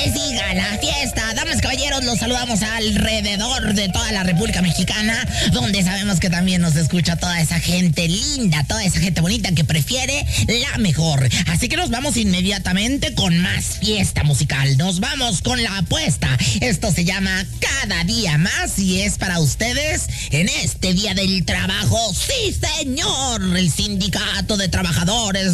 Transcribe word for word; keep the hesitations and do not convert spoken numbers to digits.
que siga la fiesta. Damas y caballeros, los saludamos alrededor de toda la República Mexicana, donde sabemos que también nos escucha toda esa gente linda, toda esa gente bonita que prefiere la mejor. Así que nos vamos inmediatamente con más fiesta musical. Nos vamos con la apuesta. Esto se llama Cada Día Más y es para ustedes en este Día del Trabajo. ¡Sí, señor! El Sindicato de Trabajadores